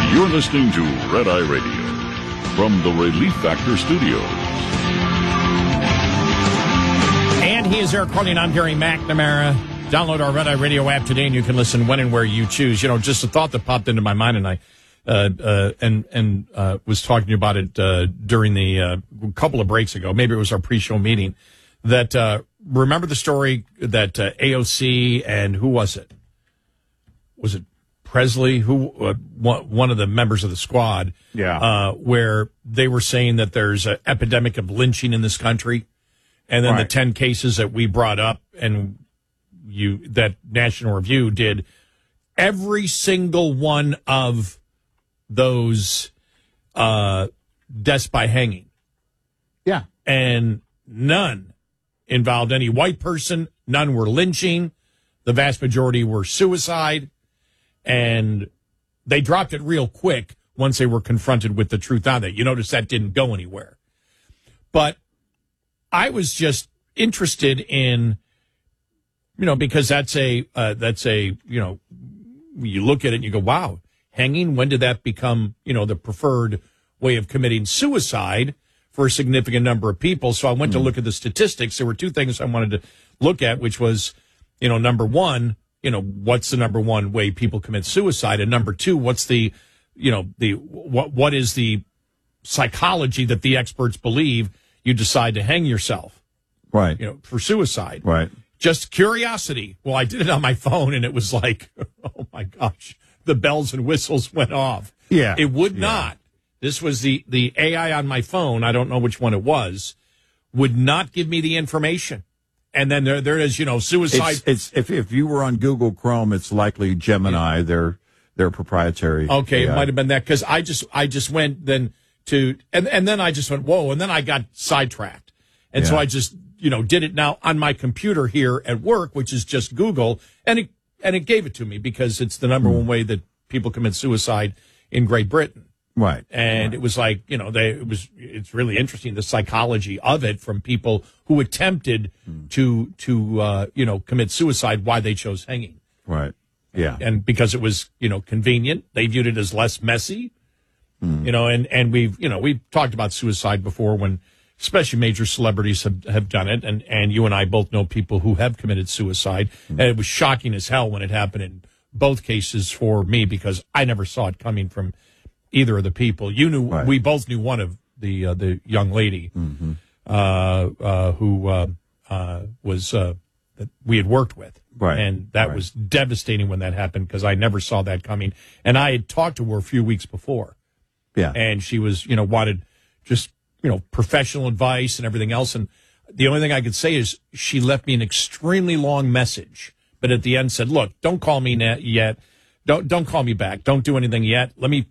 You're listening to Red Eye Radio from the Relief Factor Studios. And he is Eric Carly, and I'm Gary McNamara. Download our Red Eye Radio app today, and you can listen when and where you choose. You know, just a thought that popped into my mind, and I was talking to you about it during the couple of breaks ago. Maybe it was our pre-show meeting. That remember the story that AOC and who was it? Was it Presley? Who one of the members of the squad? Yeah. Where they were saying that there's an epidemic of lynching in this country, and then the 10 cases that we brought up and that National Review did, every single one of those deaths by hanging. Yeah. And none involved any white person. None were lynching. The vast majority were suicide. And they dropped it real quick once they were confronted with the truth on that. You notice that didn't go anywhere. But I was just interested in, because that's a, you look at it and you go, wow, hanging, when did that become, the preferred way of committing suicide for a significant number of people? So I went to look at the statistics. There were two things I wanted to look at, which was, number one, what's the number one way people commit suicide? And number two, what's what is the psychology that the experts believe you decide to hang yourself? Right. For suicide. Right. Just curiosity. Well, I did it on my phone and it was like, oh my gosh, the bells and whistles went off. Yeah. It would not. This was the AI on my phone. I don't know which one it was, would not give me the information. And then there is, suicide. It's if you were on Google Chrome, it's likely Gemini, their proprietary. Okay, AI. It might have been that, because I just went then to, and then I just went, whoa, and then I got sidetracked. And so I just, did it now on my computer here at work, which is just Google, and it gave it to me because it's the number one way that people commit suicide in Great Britain. Right. And it was like, it's really interesting, the psychology of it from people who attempted to commit suicide, why they chose hanging. Right. Yeah. And because it was, convenient, they viewed it as less messy, and we've talked about suicide before when especially major celebrities have done it. And you and I both know people who have committed suicide. And it was shocking as hell when it happened in both cases for me, because I never saw it coming from either of the people. You knew, we both knew one of the young lady who was that we had worked with, and that was devastating when that happened, because I never saw that coming. And I had talked to her a few weeks before, and she was wanted just professional advice and everything else. And the only thing I could say is she left me an extremely long message, but at the end said, "Look, don't call me yet. Don't call me back. Don't do anything yet. Let me